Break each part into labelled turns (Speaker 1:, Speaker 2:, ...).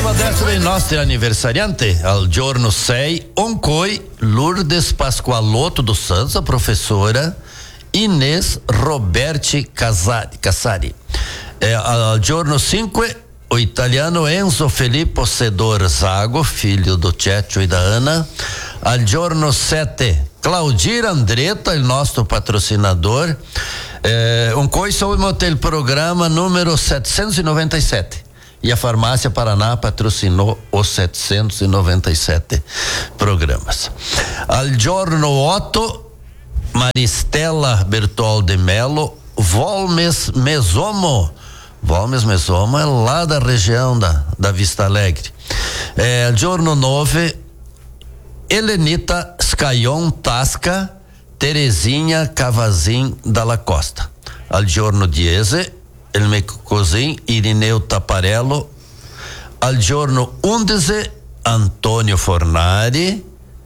Speaker 1: adesso dei nostri aniversarianti. Al giorno 6, oncoi Lourdes Pasqualotto dos Santos, a professora Inês Roberti Cassari. Al giorno 5, o italiano Enzo Filippo Sedor Zago, filho do Ceccio e da Ana. Al giorno 7, Claudir Andretta, il nostro patrocinador. Oncoi somos il programa número 797. E a Farmácia Paraná patrocinou os 797 programas. Al giorno 8, Maristela Bertol de Mello, Volmes Mesomo. Volmes Mesomo é lá da região da Vista Alegre. Al giorno 9, Helenita Scayon Tasca, Terezinha Cavazin Dalla Costa. Al giorno 10, il mio cousin Irineu Taparello. Al giorno 11, Antônio Fornari,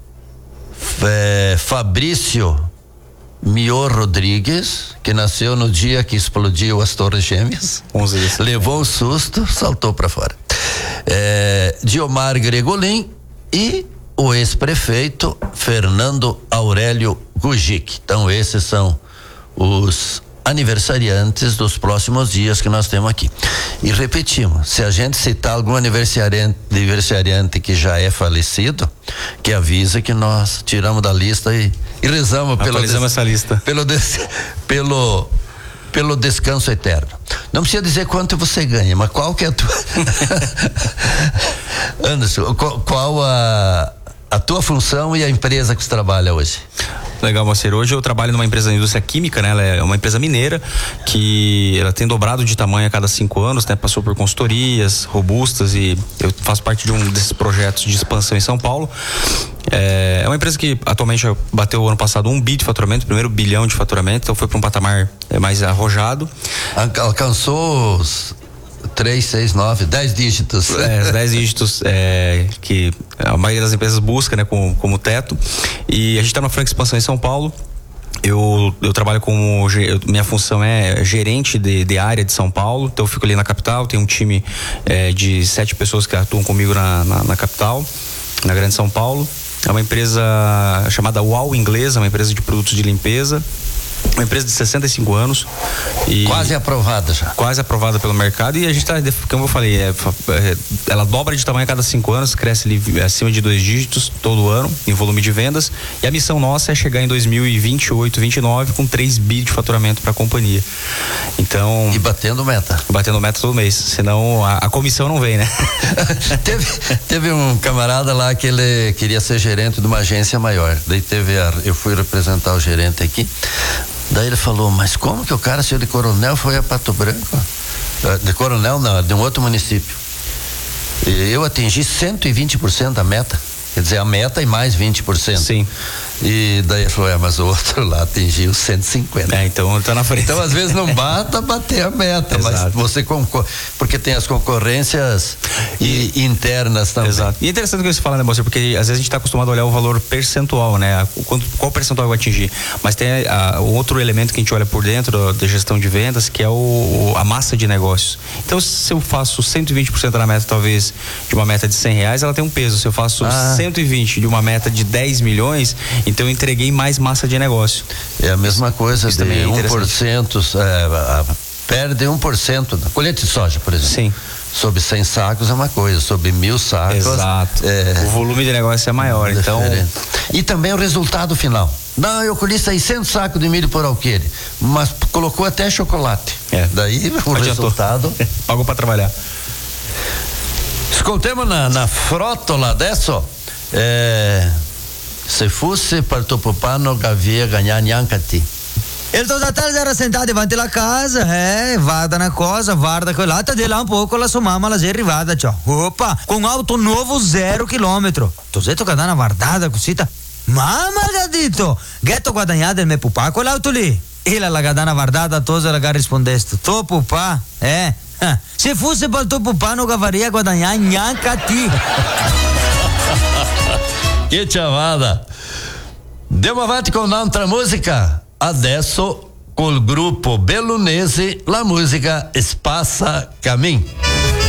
Speaker 1: Fabrício Mior Rodrigues, que nasceu no dia que explodiu as Torres Gêmeas. Levou um susto, saltou para fora. Diomar Gregolin e o ex-prefeito Fernando Aurélio Gugic. Então esses são os aniversariantes dos próximos dias que nós temos aqui. E repetimos, se a gente citar algum aniversariante que já é falecido, que avisa que nós tiramos da lista e rezamos
Speaker 2: atualizamos essa lista
Speaker 1: pelo descanso eterno. Não precisa dizer quanto você ganha, mas qual que é a tua Anderson, qual a tua função e a empresa que você trabalha hoje?
Speaker 2: Legal, Moacir. Hoje eu trabalho numa empresa da indústria química, né? Ela é uma empresa mineira que ela tem dobrado de tamanho a cada 5 anos, né? Passou por consultorias robustas e eu faço parte de um desses projetos de expansão em São Paulo. É uma empresa que atualmente bateu ano passado 1 bi de faturamento, o primeiro bilhão de faturamento, então foi para um patamar mais arrojado.
Speaker 1: Alcançou os 3, 6, 9, 10 dígitos.
Speaker 2: 10 dígitos que a maioria das empresas busca, né, como teto. E a gente está numa franca expansão em São Paulo. Eu trabalho minha função é gerente de área de São Paulo, então eu fico ali na capital, tem um time de 7 pessoas que atuam comigo na capital, na Grande São Paulo. É uma empresa chamada UAU Inglesa, uma empresa de produtos de limpeza. Uma empresa de 65 anos e
Speaker 1: quase aprovada já.
Speaker 2: Quase aprovada pelo mercado, e a gente está, como eu falei, ela dobra de tamanho a cada 5 anos, cresce ali acima de 2 dígitos todo ano em volume de vendas, e a missão nossa é chegar em 2028, 2029 com 3 bi de faturamento para a companhia. Então,
Speaker 1: e batendo meta
Speaker 2: todo mês, senão a comissão não vem, né?
Speaker 1: teve um camarada lá que ele queria ser gerente de uma agência maior, daí eu fui representar o gerente aqui. Daí ele falou, mas como que o cara saiu de Coronel foi a Pato Branco? De Coronel não, de um outro município. E eu atingi 120% da meta. Quer dizer, a meta e mais 20%.
Speaker 2: Sim.
Speaker 1: E daí ele falou, mas o outro lá atingiu 150%.
Speaker 2: Então ele tá na frente.
Speaker 1: Então às vezes não basta bater a meta, mas você concorre, porque tem as concorrências internas também.
Speaker 2: Exato. E é interessante o que você fala, né, Moacir, porque às vezes a gente tá acostumado a olhar o valor percentual, né? Qual percentual eu atingir. Mas tem o outro elemento que a gente olha por dentro da gestão de vendas, que é a massa de negócios. Então se eu faço 120% da meta, talvez, de uma meta de R$100, ela tem um peso. Se eu faço 120 de uma meta de 10 milhões, então eu entreguei mais massa de negócio.
Speaker 1: É a mesma coisa.
Speaker 2: Isso
Speaker 1: de
Speaker 2: também é
Speaker 1: 1%, perde 1% da colheita de soja, por exemplo.
Speaker 2: Sim.
Speaker 1: Sobre 100 sacos é uma coisa, sobre 1000 sacos.
Speaker 2: Exato. O volume de negócio é maior, então.
Speaker 1: E também o resultado final. Não, eu colhi 600 sacos de milho por alqueire, mas colocou até chocolate. Daí o resultado.
Speaker 2: Pagou para trabalhar.
Speaker 1: Ascoltiamo na frotola adesso. Se fosse per tuo papà non aveva ganhar neanche a ti.
Speaker 3: Ele toda a tarde era sentado davanti alla casa, guarda na cosa, guarda quella, di là un poco la sua mamma la si è arrivata, opa, con auto nuovo 0 chilometro. Tu sei che dà una guardata così, mamma che detto, ghetto guadagnato il mio papà quell'auto lì. E la dà una guardata a tosa la che rispondeste, tuo papà, se fosse per tuo papà non avaria guadagnare neanche a ti.
Speaker 1: Che chiamata! Andiamo avanti con un'altra musica. Adesso col gruppo Bellunese la musica Spassa Camin.